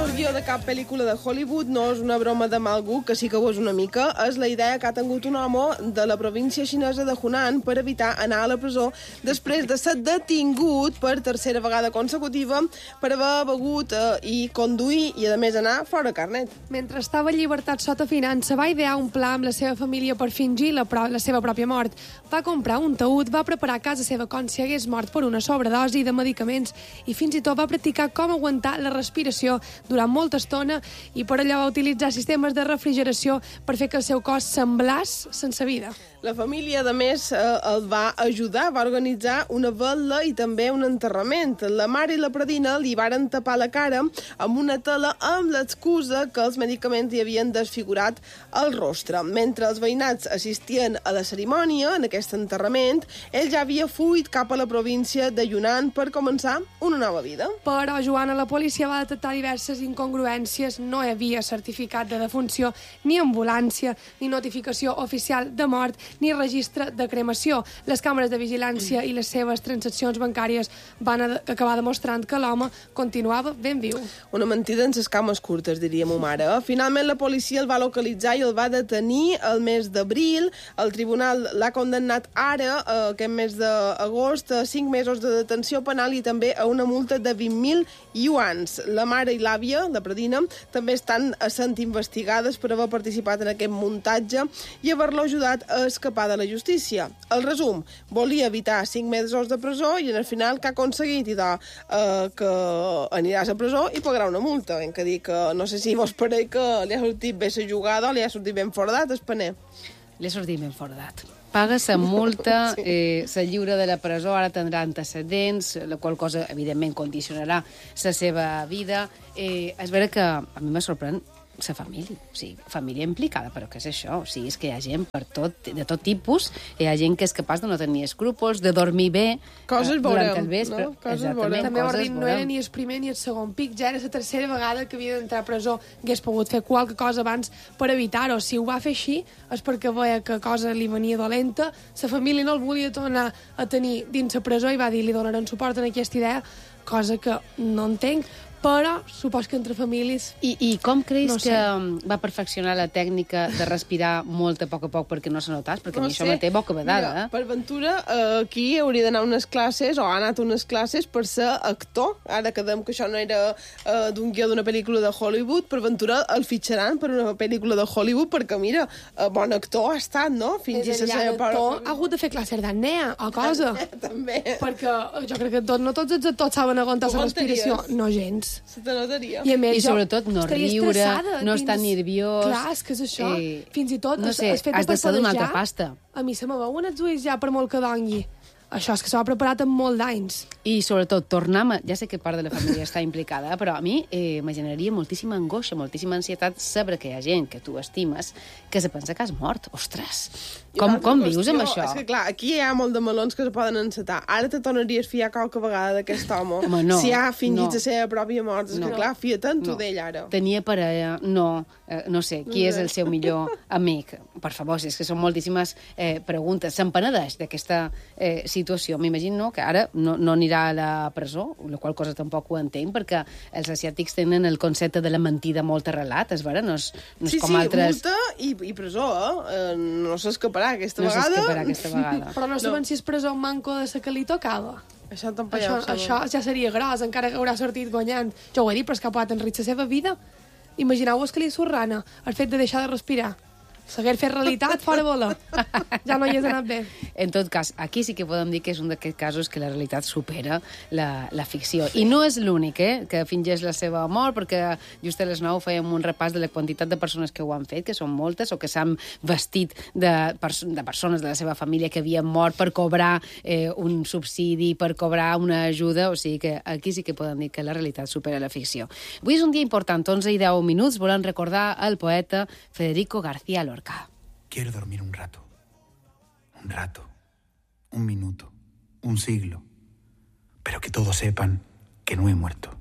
és el guió de cap pel·lícula de Hollywood, no és una broma de mal gust, que sí que ho és una mica. És la idea que ha tingut un home de la província xinesa de Hunan per evitar anar a la presó després de ser detingut per tercera vegada consecutiva per haver begut i conduir i, a més, anar fora carnet. Mentre estava en llibertat sota finança, va idear un pla amb la seva família per fingir la seva pròpia mort. Va comprar un taüt, va preparar a casa seva com si hagués mort per una sobredosi de medicaments i fins i tot va practicar com aguantar la respiració durant molta estona i per allò va utilitzar sistemes de refrigeració per fer que el seu cos semblés sense vida. La família, a més, el va ajudar, va organitzar una vetla i també un enterrament. La mare i la predina li varen tapar la cara amb una tela amb l'excusa que els medicaments li havien desfigurat el rostre. Mentre els veïnats assistien a la cerimònia, en aquest enterrament, ell ja havia fuit cap a la província de Yunnan per començar una nova vida. Però, Joana, la policia va detectar diverses incongruències. No hi havia certificat de defunció, ni ambulància, ni notificació oficial de mort, ni registre de cremació. Les càmeres de vigilància i les seves transaccions bancàries van acabar demostrant que l'home continuava ben viu. Una mentida en ses cames curtes, diria ma mare. Finalment, la policia el va localitzar i el va detenir el mes d'abril. El tribunal l'ha condemnat ara, aquest mes d'agost, a 5 mesos de detenció penal i també a una multa de 20.000 yuans. La mare i l'àvia, la predina, també estan sent investigades per haver participat en aquest muntatge i haver-lo ajudat a escapar de la justícia. El resum, volia evitar 5 mesos de presó i al final que ha aconseguit que aniràs a presó i pagarà una multa. Ben que dir que no sé si vos pareix que li ha sortit bé la jugada o li ha sortit ben fordat, Espaner. Li ha sortit ben fordat. Paga la multa, se lliure de la presó, ara tindrà antecedents, la qual cosa, evidentment, condicionarà la seva vida. És vera que a mi me sorprèn la família, o sigui, família implicada, però què és això? O sigui, és que hi ha gent de tot tipus, hi ha gent que és capaç de no tenir escrúpols, de dormir bé durant el vespre. No? Coses veurem. També ho dit, no era ni el primer ni el segon pic, ja era la tercera vegada que havia d'entrar a presó, hagués pogut fer qualque cosa abans per evitar-ho. Si ho va fer així és perquè veia que cosa li venia dolenta, la família no el volia tornar a tenir dins la presó i va dir li donaran suport en aquesta idea, cosa que no entenc, però supos que entre famílies... I com creus que va perfeccionar la tècnica de respirar molt a poc perquè no se notàs? Perquè a mi això me té boca vedada. Per ventura, aquí hauria d'anar unes classes, o ha anat unes classes per ser actor. Ara que dèiem que això no era d'un guió d'una pel·lícula de Hollywood, per ventura el fitxaran per una pel·lícula de Hollywood, perquè, mira, bon actor ha estat, no? Fins i tot ha hagut de fer classes d'apnea o cosa. També. Perquè jo crec que no tots els actors saben aguantar la respiració. No gens. Se te notaria. I sobretot no riure, no estar nerviós. Clar, és que és això. Fins i tot... No sé, has d'estar d'una altra pasta. A mi se me veuen els ulls ja per molt que dongui. Això és que s'ha preparat amb molt d'anys. I, sobretot, tornar... Ja sé que part de la família està implicada, però a mi me generaria moltíssima angoixa, moltíssima ansietat saber que hi ha gent que tu estimes que se pensa que has mort. Ostres! Com vius amb això? És que, clar, aquí hi ha molt de melons que se poden encetar. Ara te tornaries a fiar qualque vegada d'aquest home. Home, no. Si ha fingit la seva pròpia mort. És que, clar, fia-te'n tu d'ell, ara. Tenia parella... No sé, qui és el seu millor amic? Per favor, és que són moltíssimes preguntes. Se'n penedeix d'aquesta situació. M'imagino que ara no anirà a la presó, la qual cosa tampoc ho entenc, perquè els asiàtics tenen el concepte de la mentida molt arrelat, és vera? No és com altres... Sí, multa i presó, no s'escaparà aquesta vegada. No s'escaparà aquesta vegada. Però no saben si és presó manco de la que li tocava. Això ja seria gros, encara haurà sortit guanyant. Jo ho he dit, però és que ha pogut enric la seva vida. Imagineu-vos que li surrana el fet de deixar de respirar. S'hagués fet realitat, fora bola. Ja no hi has anat bé. En tot cas, aquí sí que podem dir que és un d'aquests casos que la realitat supera la ficció. I no és l'únic, que fingeix la seva mort, perquè just a les 9 fèiem un repàs de la quantitat de persones que ho han fet, que són moltes, o que s'han vestit de persones de la seva família que havien mort per cobrar un subsidi, per cobrar una ajuda. O sigui que aquí sí que podem dir que la realitat supera la ficció. Avui és un dia important, 11 i 10 minuts. Volem recordar el poeta Federico García Lorca. Quiero dormir un rato, un minuto, un siglo, pero que todos sepan que no he muerto.